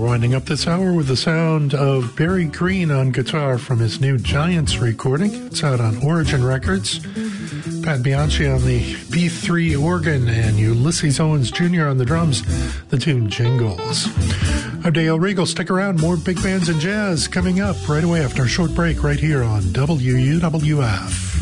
winding up this hour with the sound of Barry Green on guitar from his new Giants recording. It's out on Origin Records. Pat Bianchi on the B3 organ and Ulysses Owens Jr. on the drums. The tune Jingles. I'm Dale Regal. Stick around. More big bands and jazz coming up right away after a short break right here on WUWF.